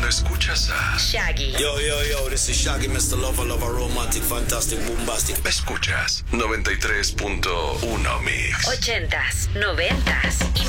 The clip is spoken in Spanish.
Solo escuchas a Shaggy. Yo, this is Shaggy, Mr. Lover, romantic, fantastic, bombastic. Escuchas 93.1 Mix. 80s, 90s y